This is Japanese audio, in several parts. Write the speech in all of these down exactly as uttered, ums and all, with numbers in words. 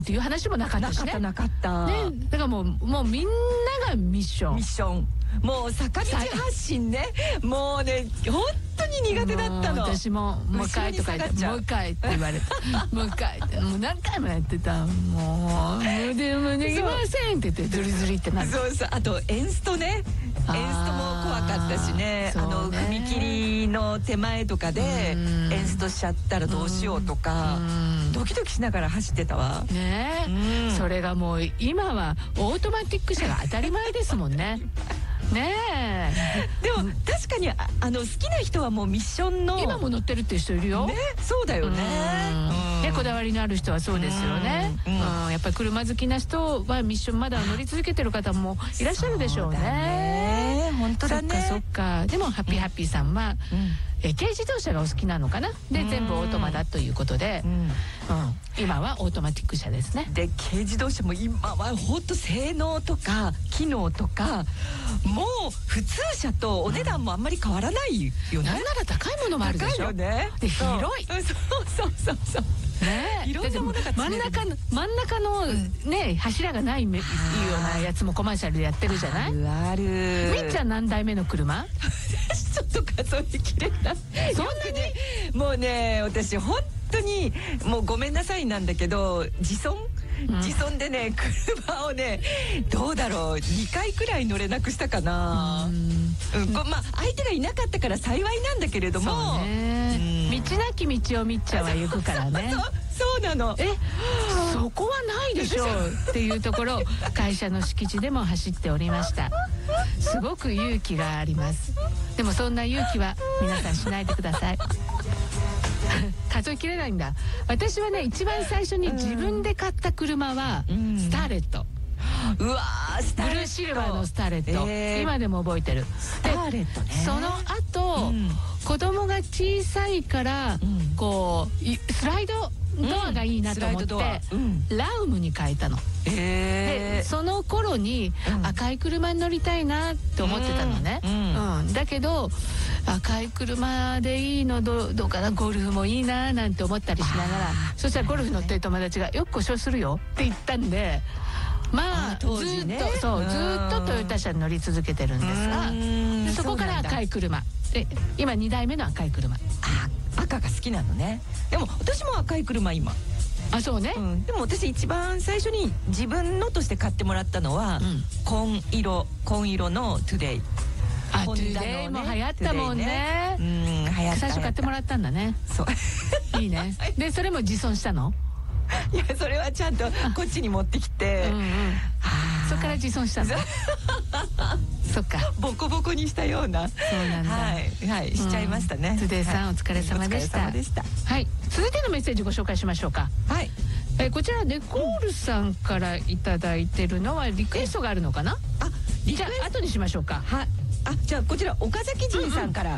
っていう話もなかったしね。 なかったなかった。 ね、だからもうもうみんながミッション。 ミッション。もう坂道発進ね。もうね本当に苦手だったの。 私ももう一回とか言ってもう一回って言われてもう一回ってもう何回もやってた。もう胸胸ぎませんって言ってズリズリってなる。 そうそう。あとエンストね。エンストも怖かったしね。あの踏切の手前とかでエンストしちゃったらどうしようとかドキドキしながら走ってたわ。 ねえ、それがもう今はオートマティック車が当たり前ですもんね。ねえ。 でも確かに あ, あの好きな人はもうミッションの今も乗ってるっていう人いるよ。 ね、そうだよね。 でこだわりのある人はそうですよね。うん、うん、やっぱり車好きな人はミッションまだ乗り続けてる方もいらっしゃるでしょうね。そうだね、本当だね。そっかそっか。でもハッピーハッピーさんは、うん、え軽自動車がお好きなのかな。で全部オートマだということで、うんうん、今はオートマティック車ですね。 で軽自動車も今は本当性能とか機能とかもう普通車とお値段もあんまり変わらないよね。 なんなら高いものもあるでしょ。 高いよね。 で広い。 そうそうそうそう。 ね、いろんなものが真ん中の真ん中のね柱がないいうようなやつもコマーシャルでやってるじゃない。あるある。 みっちゃん何台目の車？ ちょっと数えきれない。 そんなに？ もうね私本当にもうごめんなさいなんだけど自尊自尊でね車をねどうだろうにかいくらい乗れなくしたかな。うん、まあ相手がいなかったから幸いなんだけれども。 そうね。道なき道をみっちゃんは行くからね。 そうそうなの。 えそこはないでしょうっていうところを会社の敷地でも走っておりました。すごく勇気があります。でもそんな勇気は皆さんしないでください。数えきれないんだ。私はね一番最初に自分で買った車はスターレット。 うわースターレット。 ブルーシルバーのスターレット、えー、今でも覚えてる。 スターレットね。 その後、うん、子供が小さいから、うん、こうスライドドアがいいなと思って、うんうん、ラウムに変えたの。 えー、 でその頃に、うん、赤い車に乗りたいなって思ってたのね。うんうん、だけど赤い車でいいの ど, どうかなゴルフもいいななんて思ったりしながら、そしたらゴルフ乗ってる友達がよく故障するよって言ったんで。まあずっと、ね、そうずっとトヨタ車に乗り続けてるんですが、でそこから赤い車で今にだいめの赤い車。 あ赤が好きなのね。でも私も赤い車今。 あそうね、 うん、でも私一番最初に自分のとして買ってもらったのは、うん、紺色紺色のトゥデイ。 あトゥデイも流行ったもんね。ねうん流行った。 最初買ってもらったんだね。そういいね。でそれも自尊したの？ いやそれはちゃんとこっちに持ってきて、うん、うん、 そっから自尊したの。そっかボコボコにしたような。 そうなんだ。 はいはい、しちゃいましたね。 トゥデイさん、はい、お疲れ様でした。 でしたはい、続いてのメッセージご紹介しましょうか。 はい、 えー、こちらネコールさんからいただいてるのはリクエストがあるのかな。あじゃあ後にしましょうか。 はい、あじゃあこちら岡崎人さんから、うんうん、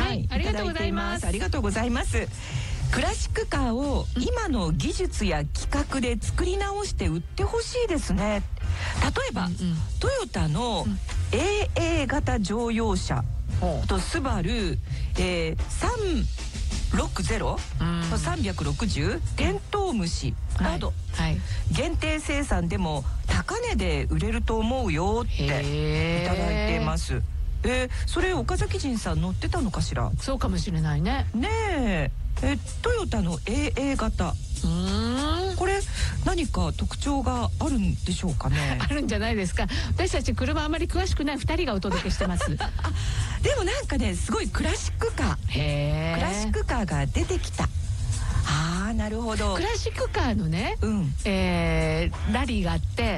はい、ありがとうございます。 ありがとうございます。クラシックカーを今の技術や規格で作り直して売ってほしいですね。例えば、うんうん、トヨタの エーエー 型乗用車とスバル、えー、さんろくゼロとさんびゃくろくじゅうテントウムシなど、はいはい、限定生産でも高値で売れると思うよっていただいてます。えー、それ岡崎人さん乗ってたのかしら。 そうかもしれないね。 ねええトヨタの エーエー 型、うーんこれ何か特徴があるんでしょうかね。 あるんじゃないですか。私たち車あまり詳しくないふたりがお届けしてます。 あでもなんかねすごいクラシックカーへクラシックカーが出てきた。あーなるほど。 クラシックカーのね、うんえー、ラリーがあって、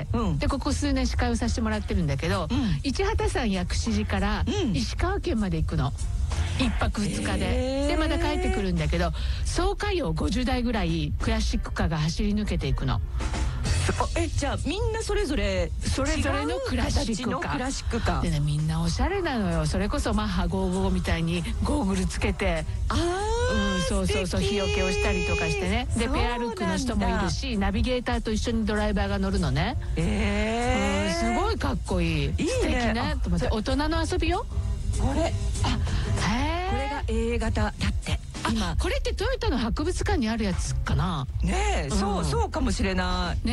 うん、でここ数年司会をさせてもらってるんだけど、うん、市畑山薬師寺から石川県まで行くの。いっぱくふつかででまだ帰ってくるんだけど、総回をごじゅうだいぐらいクラシックカーが走り抜けていくの。 えじゃあみんなそれぞれそれぞれのクラシックカークラシックカーでね、みんなおしゃれなのよ。それこそマッハごじゅうごみたいにゴーグルつけて、 あうん、そうそうそう日よけをしたりとかしてね。でペアルックの人もいるし、ナビゲーターと一緒にドライバーが乗るのね。えー、うん、すごいかっこいい。いいね、素敵ねと思って。大人の遊びよこれ。あへこれが エーエー 型だって。 今これってトヨタの博物館にあるやつかな。 ねえ、うん、そうそうかもしれない。ね